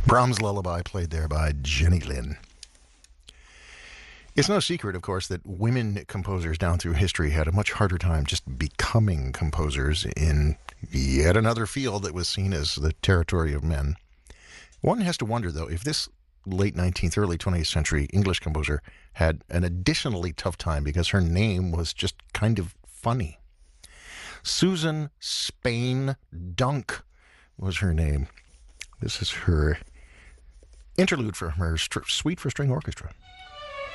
Brahms' Lullaby, played there by Jenny Lynn. It's no secret, of course, that women composers down through history had a much harder time just becoming composers in yet another field that was seen as the territory of men. One has to wonder, though, if this late 19th, early 20th century English composer had an additionally tough time because her name was just kind of funny. Susan Spain Dunk was her name. This is her interlude from her Suite for String Orchestra.